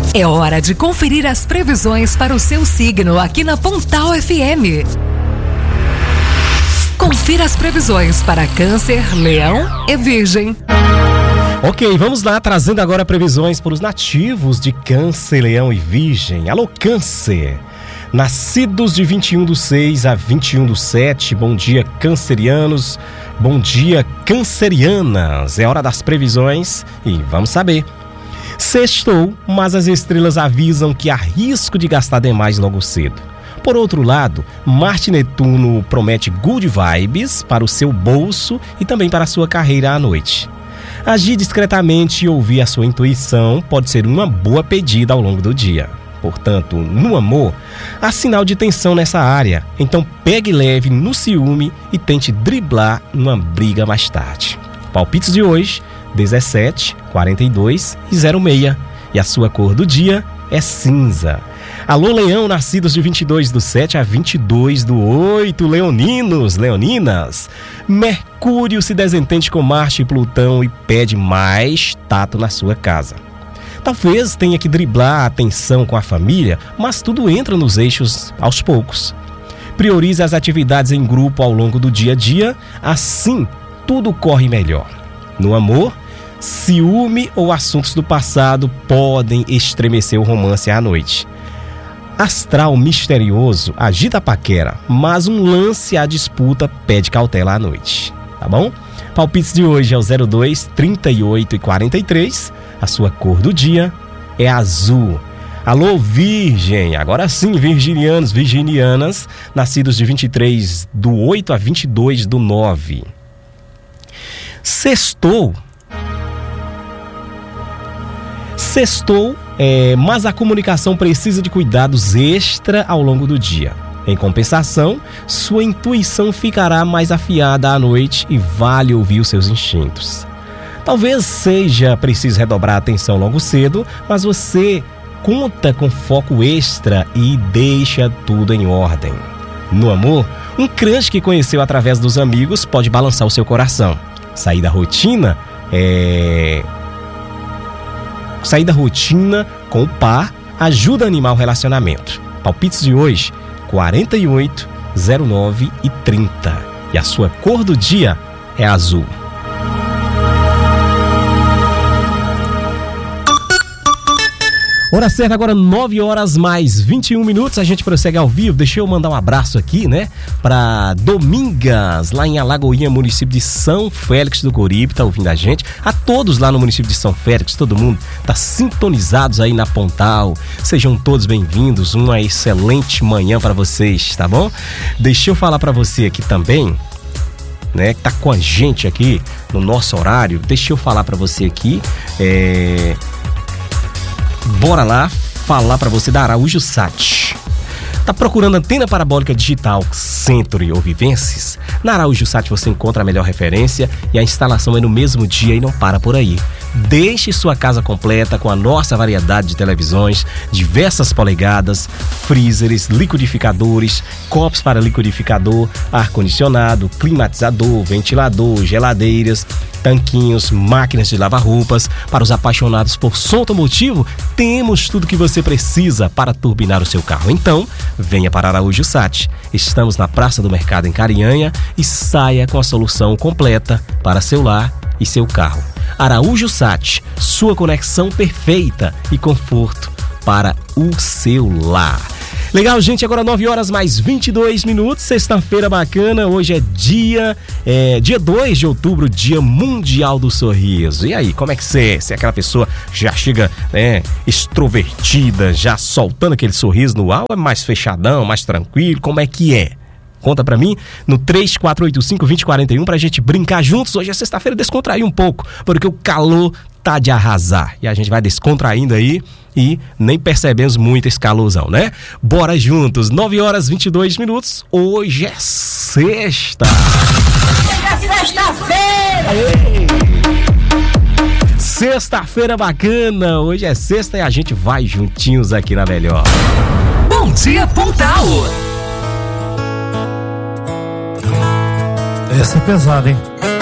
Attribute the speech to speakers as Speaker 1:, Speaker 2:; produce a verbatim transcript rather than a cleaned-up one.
Speaker 1: É hora de conferir as previsões para o seu signo aqui na Pontal F M. Confira as previsões para Câncer, Leão e Virgem.
Speaker 2: Ok, vamos lá, trazendo agora previsões para os nativos de Câncer, Leão e Virgem. Alô, Câncer! Nascidos de vinte e um do seis a vinte e um do sete, bom dia, cancerianos, bom dia, cancerianas. É hora das previsões e vamos saber. Sextou, mas as estrelas avisam que há risco de gastar demais logo cedo. Por outro lado, Marte e Netuno promete good vibes para o seu bolso e também para a sua carreira à noite. Agir discretamente e ouvir a sua intuição pode ser uma boa pedida ao longo do dia. Portanto, no amor, há sinal de tensão nessa área, então pegue leve no ciúme e tente driblar uma briga mais tarde. Palpites de hoje, dezessete, quarenta e dois e zero seis. E a sua cor do dia é cinza. Alô, Leão, nascidos de vinte e dois do sete a vinte e dois do oito, leoninos, leoninas. Mercúrio se desentende com Marte e Plutão e pede mais tato na sua casa. Talvez tenha que driblar a tensão com a família, mas tudo entra nos eixos aos poucos. Priorize as atividades em grupo ao longo do dia a dia, assim tudo corre melhor. No amor, ciúme ou assuntos do passado podem estremecer o romance à noite. Astral misterioso agita a paquera, mas um lance à disputa pede cautela à noite. Tá bom? Palpites de hoje é o zero dois, trinta e oito e quarenta e três. A sua cor do dia é azul. Alô, Virgem! Agora sim, virginianos, virginianas, nascidos de vinte e três do oito a vinte e dois do nove. Sextou. Sextou, é, mas a comunicação precisa de cuidados extra ao longo do dia. Em compensação, sua intuição ficará mais afiada à noite e vale ouvir os seus instintos. Talvez seja preciso redobrar a atenção logo cedo, mas você conta com foco extra e deixa tudo em ordem. No amor, um crush que conheceu através dos amigos pode balançar o seu coração. Sair da rotina é... Sair da rotina com o par ajuda a animar o relacionamento. Palpites de hoje, quarenta e oito, zero nove e trinta. E a sua cor do dia é azul. Hora certa agora, nove horas mais vinte e um minutos, a gente prossegue ao vivo. Deixa eu mandar um abraço aqui, né, para Domingas, lá em Alagoinha, município de São Félix do Corípe, tá ouvindo a gente. A todos lá no município de São Félix, todo mundo tá sintonizados aí na Pontal. Sejam todos bem-vindos, uma excelente manhã para vocês, tá bom? Deixa eu falar para você aqui também, né, que tá com a gente aqui no nosso horário. Deixa eu falar para você aqui, é... Bora lá falar para você da Araújo Sat. Tá procurando antena parabólica digital Century ou Vivences? Na Araújo Sat você encontra a melhor referência e a instalação é no mesmo dia e não para por aí. Deixe sua casa completa com a nossa variedade de televisões, diversas polegadas, freezers, liquidificadores, copos para liquidificador, ar-condicionado, climatizador, ventilador, geladeiras, tanquinhos, máquinas de lavar roupas. Para os apaixonados por som automotivo, temos tudo que você precisa para turbinar o seu carro. Então, venha para Araújo Sat. Estamos na Praça do Mercado em Carinhanha e saia com a solução completa para seu lar e seu carro. Araújo Sat, sua conexão perfeita e conforto para o seu lar. Legal, gente, agora nove horas mais vinte e dois minutos, sexta-feira bacana, hoje é dia, é, dia dois de outubro, dia mundial do sorriso. E aí, como é que você é? Você é aquela pessoa que já chega, né, extrovertida, já soltando aquele sorriso no ar, ou é mais fechadão, mais tranquilo, como é que é? Conta pra mim no três quatro oito cinco, dois zero quatro um pra gente brincar juntos. Hoje é sexta-feira, descontrair um pouco, porque o calor tá de arrasar. E a gente vai descontraindo aí e nem percebemos muito esse calorzão, né? Bora juntos, nove horas e vinte e dois minutos. Hoje é sexta.
Speaker 3: É sexta-feira!
Speaker 2: Aê! Sexta-feira bacana. Hoje é sexta e a gente vai juntinhos aqui na melhor.
Speaker 1: Bom dia, Pontal!
Speaker 4: Essa é pesada, hein?